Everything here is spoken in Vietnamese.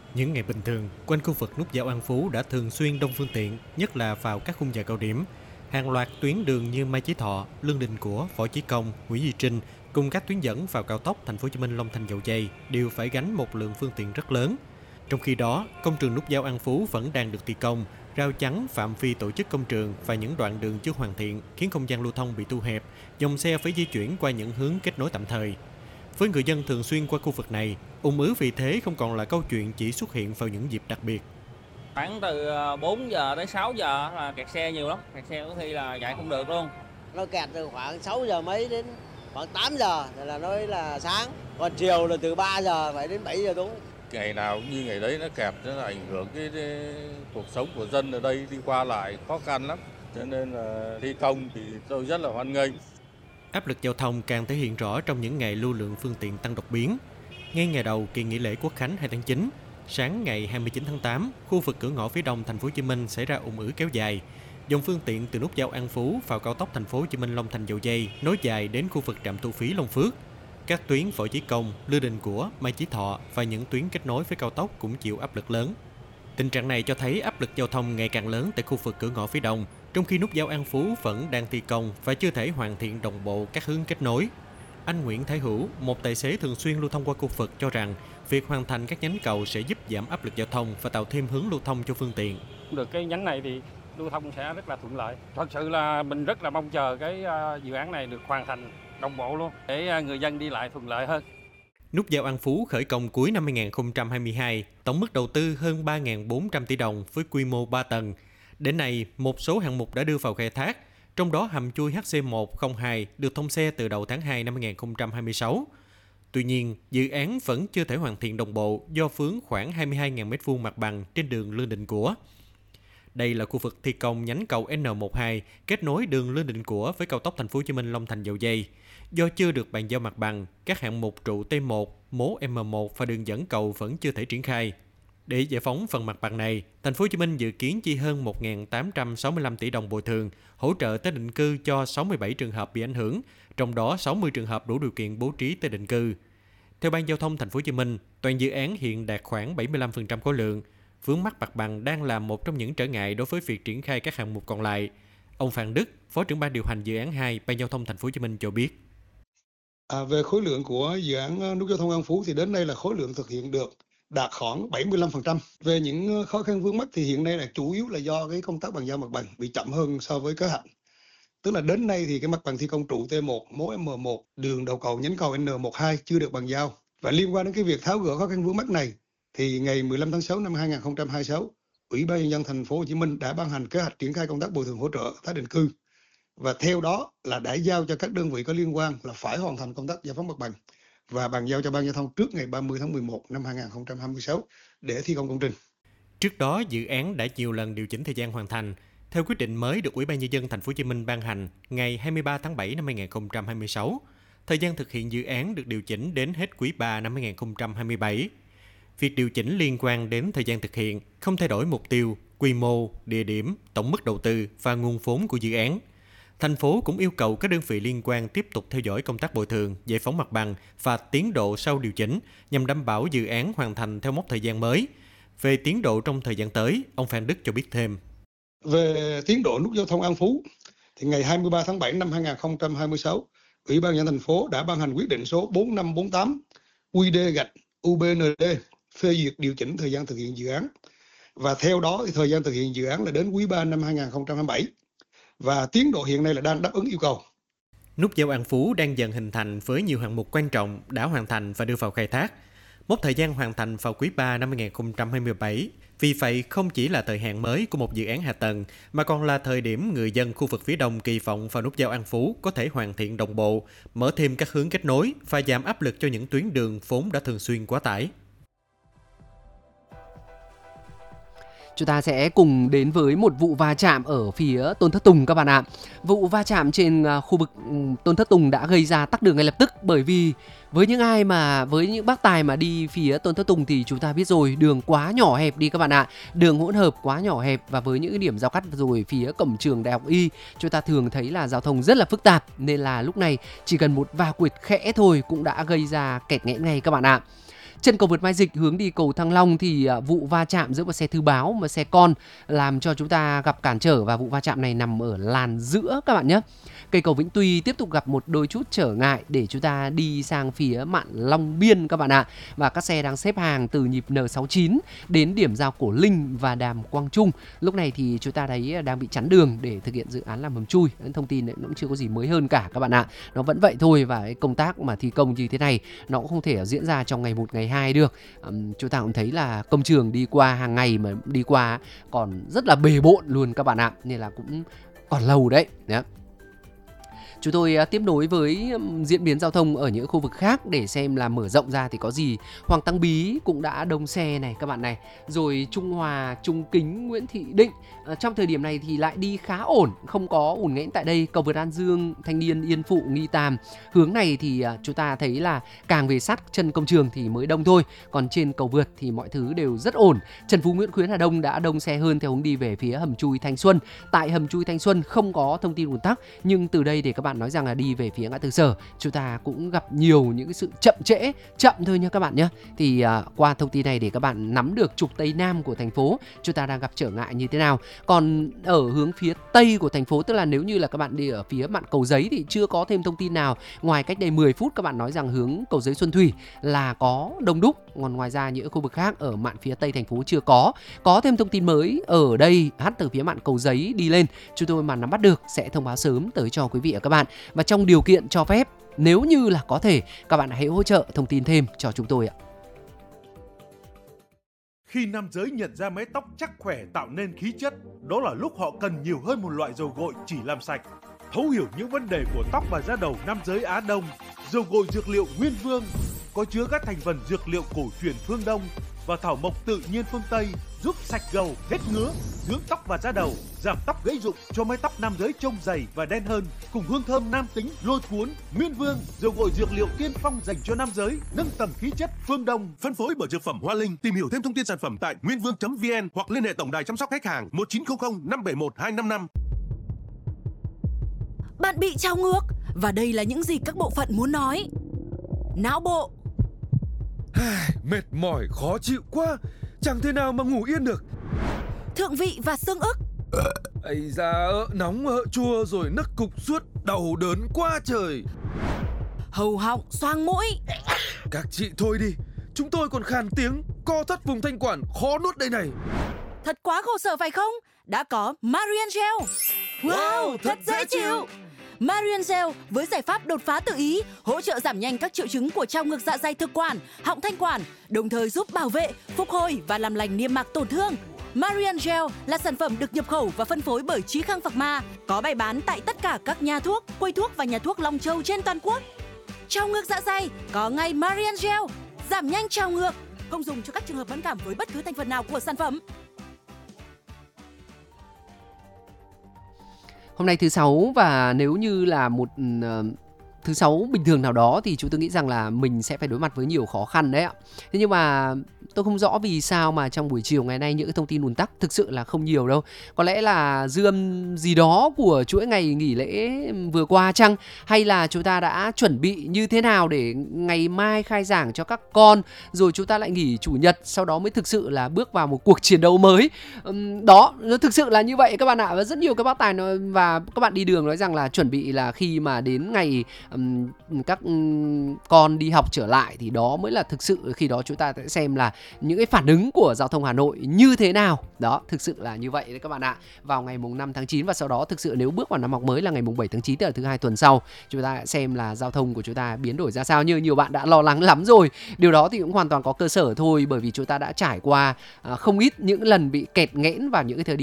Những ngày bình thường, quanh khu vực nút giao An Phú đã thường xuyên đông phương tiện, nhất là vào các khung giờ cao điểm. Hàng loạt tuyến đường như Mai Chí Thọ, Lương Định Của, Võ Chí Công, Nguyễn Duy Trinh cùng các tuyến dẫn vào cao tốc Thành phố Hồ Chí Minh Long Thành Dầu Giây đều phải gánh một lượng phương tiện rất lớn. Trong khi đó, công trường nút giao An Phú vẫn đang được thi công, rào chắn phạm vi tổ chức công trường và những đoạn đường chưa hoàn thiện khiến không gian lưu thông bị thu hẹp, dòng xe phải di chuyển qua những hướng kết nối tạm thời. Với người dân thường xuyên qua khu vực này, ùn ứ vì thế không còn là câu chuyện chỉ xuất hiện vào những dịp đặc biệt. Khoảng từ 4 giờ tới 6 giờ là kẹt xe nhiều lắm, kẹt xe có khi là chạy không được luôn. Nó kẹt từ khoảng 6 giờ mấy đến khoảng 8 giờ là nói là sáng, còn chiều là từ 3 giờ phải đến 7 giờ đúng. Ngày nào cũng như ngày đấy nó kẹt, nó ảnh hưởng cái cuộc sống của dân ở đây đi qua lại khó khăn lắm. Cho nên là thi công thì tôi rất là hoan nghênh. Áp lực giao thông càng thể hiện rõ trong những ngày lưu lượng phương tiện tăng đột biến. Ngay ngày đầu kỳ nghỉ lễ Quốc khánh 2 tháng 9, sáng ngày 29 tháng 8, khu vực cửa ngõ phía đông Thành phố Hồ Chí Minh xảy ra ùn ứ kéo dài. Dòng phương tiện từ nút giao An Phú vào cao tốc Thành phố Hồ Chí Minh Long Thành Dầu Giây nối dài đến khu vực trạm thu phí Long Phước. Các tuyến Võ Chí Công, Lương Định Của, Mai Chí Thọ và những tuyến kết nối với cao tốc cũng chịu áp lực lớn. Tình trạng này cho thấy áp lực giao thông ngày càng lớn tại khu vực cửa ngõ phía đông, trong khi nút giao An Phú vẫn đang thi công và chưa thể hoàn thiện đồng bộ các hướng kết nối. Anh Nguyễn Thái Hữu, một tài xế thường xuyên lưu thông qua khu vực cho rằng việc hoàn thành các nhánh cầu sẽ giúp giảm áp lực giao thông và tạo thêm hướng lưu thông cho phương tiện. Được cái nhánh này thì lưu thông sẽ rất là thuận lợi. Thật sự là mình rất là mong chờ cái dự án này được hoàn thành đồng bộ luôn để người dân đi lại thuận lợi hơn. Nút giao An Phú khởi công cuối năm 2022, tổng mức đầu tư hơn 3.400 tỷ đồng với quy mô 3 tầng. Đến nay, một số hạng mục đã đưa vào khai thác, trong đó hầm chui HC102 được thông xe từ đầu tháng 2 năm 2026. Tuy nhiên, dự án vẫn chưa thể hoàn thiện đồng bộ do vướng khoảng 22.000 m2 mặt bằng trên đường Lương Định Của. Đây là khu vực thi công nhánh cầu N12 kết nối đường Lương Định Của với cao tốc Thành phố Hồ Chí Minh Long Thành Dầu Giây. Do chưa được bàn giao mặt bằng, các hạng mục trụ T1, mố M1 và đường dẫn cầu vẫn chưa thể triển khai. Để giải phóng phần mặt bằng này, Thành phố Hồ Chí Minh dự kiến chi hơn 1.865 tỷ đồng bồi thường, hỗ trợ tái định cư cho 67 trường hợp bị ảnh hưởng, trong đó 60 trường hợp đủ điều kiện bố trí tái định cư. Theo Ban Giao thông Thành phố Hồ Chí Minh, toàn dự án hiện đạt khoảng 75% khối lượng. Vướng mắc mặt bằng đang là một trong những trở ngại đối với việc triển khai các hạng mục còn lại. Ông Phan Đức, Phó trưởng ban điều hành dự án 2, Ban Giao thông Thành phố Hồ Chí Minh cho biết. Về khối lượng của dự án nút giao thông An Phú thì đến nay là khối lượng thực hiện được đạt khoảng 75%. Về những khó khăn vướng mắc thì hiện nay là chủ yếu là do cái công tác bàn giao mặt bằng bị chậm hơn so với kế hoạch. Tức là đến nay thì cái mặt bằng thi công trụ T1, mố M1, đường đầu cầu nhánh cầu N12 chưa được bàn giao. Và liên quan đến cái việc tháo gỡ khó khăn vướng mắc này thì ngày 15 tháng 6 năm 2026, Ủy ban nhân dân Thành phố Hồ Chí Minh đã ban hành kế hoạch triển khai công tác bồi thường hỗ trợ tái định cư. Và theo đó là đã giao cho các đơn vị có liên quan là phải hoàn thành công tác giải phóng mặt bằng và bàn giao cho Ban Giao thông trước ngày 30 tháng 11 năm 2026 để thi công công trình. Trước đó, dự án đã nhiều lần điều chỉnh thời gian hoàn thành. Theo quyết định mới được Ủy ban Nhân dân Thành phố Hồ Chí Minh ban hành ngày 23 tháng 7 năm 2026, thời gian thực hiện dự án được điều chỉnh đến hết quý 3 năm 2027. Việc điều chỉnh liên quan đến thời gian thực hiện không thay đổi mục tiêu, quy mô, địa điểm, tổng mức đầu tư và nguồn vốn của dự án. Thành phố cũng yêu cầu các đơn vị liên quan tiếp tục theo dõi công tác bồi thường, giải phóng mặt bằng và tiến độ sau điều chỉnh nhằm đảm bảo dự án hoàn thành theo mốc thời gian mới. Về tiến độ trong thời gian tới, ông Phan Đức cho biết thêm. Về tiến độ nút giao thông An Phú, thì ngày 23 tháng 7 năm 2026, Ủy ban nhân dân thành phố đã ban hành quyết định số 4548 QĐ-UBND phê duyệt điều chỉnh thời gian thực hiện dự án. Và theo đó thì thời gian thực hiện dự án là đến quý 3 năm 2027. Và tiến độ hiện nay là đang đáp ứng yêu cầu. Nút giao An Phú đang dần hình thành với nhiều hạng mục quan trọng đã hoàn thành và đưa vào khai thác. Mốc thời gian hoàn thành vào quý 3 năm 2027. Vì vậy, không chỉ là thời hạn mới của một dự án hạ tầng, mà còn là thời điểm người dân khu vực phía đông kỳ vọng vào nút giao An Phú có thể hoàn thiện đồng bộ, mở thêm các hướng kết nối và giảm áp lực cho những tuyến đường vốn đã thường xuyên quá tải. Chúng ta sẽ cùng đến với một vụ va chạm ở phía Tôn Thất Tùng các bạn ạ. Vụ va chạm trên khu vực Tôn Thất Tùng đã gây ra tắc đường ngay lập tức, bởi vì với những bác tài mà đi phía Tôn Thất Tùng thì chúng ta biết rồi, đường quá nhỏ hẹp đi các bạn ạ. Đường hỗn hợp quá nhỏ hẹp và với những cái điểm giao cắt rồi phía cổng trường Đại học Y, chúng ta thường thấy là giao thông rất là phức tạp, nên là lúc này chỉ cần một va quệt khẽ thôi cũng đã gây ra kẹt nghẽn ngay các bạn ạ. Chân cầu vượt Mai Dịch hướng đi cầu Thăng Long thì vụ va chạm giữa một xe thư báo và xe con làm cho chúng ta gặp cản trở, và vụ va chạm này nằm ở làn giữa các bạn nhé. Cây cầu Vĩnh Tuy tiếp tục gặp một đôi chút trở ngại để chúng ta đi sang phía mạn Long Biên các bạn ạ. Và các xe đang xếp hàng từ nhịp N69 đến điểm giao Cổ Linh và Đàm Quang Trung. Lúc này thì chúng ta thấy đang bị chắn đường để thực hiện dự án làm hầm chui. Thông tin này cũng chưa có gì mới hơn cả các bạn ạ. Nó vẫn vậy thôi, và cái công tác mà thi công như thế này nó cũng không thể diễn ra trong ngày 1, ngày 2 được. Chúng ta cũng thấy là công trường đi qua hàng ngày mà đi qua còn rất là bề bộn luôn các bạn ạ. Nên là cũng còn lâu đấy. Chúng tôi tiếp nối với diễn biến giao thông ở những khu vực khác để xem là mở rộng ra thì có gì. Hoàng Tăng Bí cũng đã đông xe này các bạn này. Rồi Trung Hòa, Trung Kính, Nguyễn Thị Định trong thời điểm này thì lại đi khá ổn, không có ùn nghẽn tại đây. Cầu vượt An Dương, Thanh Niên, Yên Phụ, Nghi Tàm, hướng này thì chúng ta thấy là càng về sát chân công trường thì mới đông thôi. Còn trên cầu vượt thì mọi thứ đều rất ổn. Trần Phú, Nguyễn Khuyến, Hà Đông đã đông xe hơn theo hướng đi về phía hầm chui Thanh Xuân. Tại hầm chui Thanh Xuân không có thông tin ùn tắc, nhưng từ đây để các bạn nói rằng là đi về phía ngã tư Sở chúng ta cũng gặp nhiều những cái sự chậm thôi nha các bạn nhé. Thì qua thông tin này để các bạn nắm được trục Tây Nam của thành phố chúng ta đang gặp trở ngại như thế nào. Còn ở hướng phía Tây của thành phố, tức là nếu như là các bạn đi ở phía mạn Cầu Giấy thì chưa có thêm thông tin nào, ngoài cách đây 10 phút các bạn nói rằng hướng Cầu Giấy Xuân Thủy là có đông đúc. Còn ngoài ra những khu vực khác ở mạn phía Tây thành phố chưa có thêm thông tin mới ở đây. Từ phía mạn Cầu Giấy đi lên, chúng tôi mà nắm bắt được sẽ thông báo sớm tới cho quý vị và các bạn. Và trong điều kiện cho phép, nếu như là có thể, các bạn hãy hỗ trợ thông tin thêm cho chúng tôi ạ. Khi nam giới nhận ra mái tóc chắc khỏe tạo nên khí chất, đó là lúc họ cần nhiều hơn một loại dầu gội chỉ làm sạch. Thấu hiểu những vấn đề của tóc và da đầu nam giới Á Đông, dầu gội dược liệu Nguyên Vương có chứa các thành phần dược liệu cổ truyền phương Đông và thảo mộc tự nhiên phương Tây, giúp sạch gầu, hết ngứa, dưỡng tóc và da đầu, giảm tóc gãy rụng, cho mái tóc nam giới trông dày và đen hơn, cùng hương thơm nam tính lôi cuốn. Nguyên Vương, dầu gội dược liệu tiên phong dành cho nam giới, nâng tầm khí chất phương Đông. Phân phối bởi Dược phẩm Hoa Linh. Tìm hiểu thêm thông tin sản phẩm tại nguyên-vương.vn hoặc liên hệ tổng đài chăm sóc khách hàng 1900 571 255. Bạn bị trao ngược, và đây là những gì các bộ phận muốn nói. Não bộ. Mệt mỏi, khó chịu quá, chẳng thể nào mà ngủ yên được. Thượng vị và xương ức. Ây da, nóng chua rồi nức cục suốt, đau đớn quá trời. Hầu họng, xoang mũi. Các chị thôi đi, chúng tôi còn khàn tiếng, co thắt vùng thanh quản, khó nuốt đây này. Thật quá khổ sở phải không? Đã có Marian Gel. Wow, thật dễ chịu. Marian Gel với giải pháp đột phá tự ý, hỗ trợ giảm nhanh các triệu chứng của trao ngược dạ dày thực quản, họng thanh quản, đồng thời giúp bảo vệ, phục hồi và làm lành niêm mạc tổn thương. Marian Gel là sản phẩm được nhập khẩu và phân phối bởi Chí Khang Pharma, có bày bán tại tất cả các nhà thuốc, quầy thuốc và nhà thuốc Long Châu trên toàn quốc. Trao ngược dạ dày có ngay Marian Gel, giảm nhanh trao ngược, không dùng cho các trường hợp mẫn cảm với bất cứ thành phần nào của sản phẩm. Hôm nay thứ Sáu, và nếu như là một thứ Sáu bình thường nào đó thì chúng tôi nghĩ rằng là mình sẽ phải đối mặt với nhiều khó khăn đấy ạ. Thế nhưng mà tôi không rõ vì sao mà trong buổi chiều ngày nay những thông tin ùn tắc thực sự là không nhiều đâu. Có lẽ là dư âm gì đó của chuỗi ngày nghỉ lễ vừa qua chăng? Hay là chúng ta đã chuẩn bị như thế nào để ngày mai khai giảng cho các con, rồi chúng ta lại nghỉ chủ nhật, sau đó mới thực sự là bước vào một cuộc chiến đấu mới. Đó, nó thực sự là như vậy các bạn ạ. Và rất nhiều các bác tài và các bạn đi đường nói rằng là chuẩn bị là khi mà đến ngày các con đi học trở lại thì đó mới là thực sự, khi đó chúng ta sẽ xem là những cái phản ứng của giao thông Hà Nội như thế nào. Đó, thực sự là như vậy đấy các bạn ạ. Vào ngày mùng 5 tháng 9 và sau đó thực sự nếu bước vào năm học mới là ngày mùng 7 tháng 9, tức là thứ hai tuần sau, chúng ta xem là giao thông của chúng ta biến đổi ra sao. Như nhiều bạn đã lo lắng lắm rồi. Điều đó thì cũng hoàn toàn có cơ sở thôi, bởi vì chúng ta đã trải qua không ít những lần bị kẹt nghẽn vào những cái thời điểm